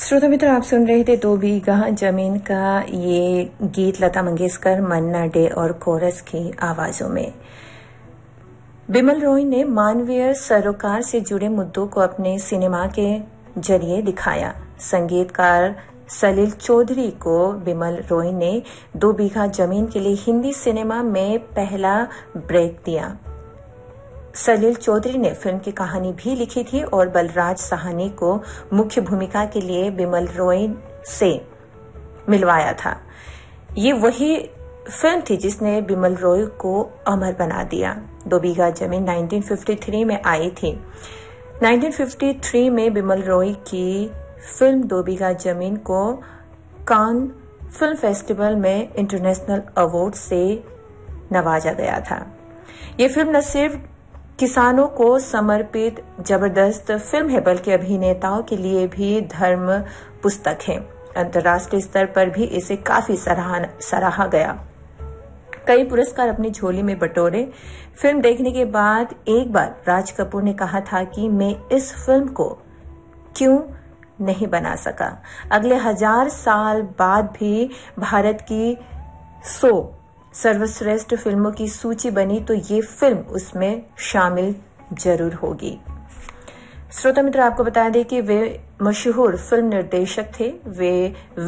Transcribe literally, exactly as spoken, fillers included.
श्रोता मित्र, आप सुन रहे थे दो बीघा जमीन का ये गीत लता मंगेशकर, मन्ना डे और कोरस की आवाजों में। बिमल रॉय ने मानवीय सरोकार से जुड़े मुद्दों को अपने सिनेमा के जरिए दिखाया। संगीतकार सलील चौधरी को बिमल रॉय ने दो बीघा जमीन के लिए हिंदी सिनेमा में पहला ब्रेक दिया। सलील चौधरी ने फिल्म की कहानी भी लिखी थी और बलराज साहनी को मुख्य भूमिका के लिए बिमल रॉय से मिलवाया था। ये वही फिल्म थी जिसने बिमल रॉय को अमर बना दिया। दो बीघा जमीन उन्नीस सौ तिरेपन में आई थी। उन्नीस सौ तिरेपन में बिमल रॉय की फिल्म दो बीघा जमीन को कान फिल्म फेस्टिवल में इंटरनेशनल अवार्ड से नवाजा गया था। ये फिल्म न सिर्फ किसानों को समर्पित जबरदस्त फिल्म है, बल्कि अभिनेताओं के लिए भी धर्म पुस्तक है। अंतर्राष्ट्रीय स्तर पर भी इसे काफी सराहा गया। कई पुरस्कार अपनी झोली में बटोरे। फिल्म देखने के बाद एक बार राज कपूर ने कहा था कि मैं इस फिल्म को क्यों नहीं बना सका। अगले हजार साल बाद भी भारत की सौ सर्वश्रेष्ठ फिल्मों की सूची बनी तो ये फिल्म उसमें शामिल जरूर होगी। श्रोता मित्र, आपको बता दें कि वे मशहूर फिल्म निर्देशक थे। वे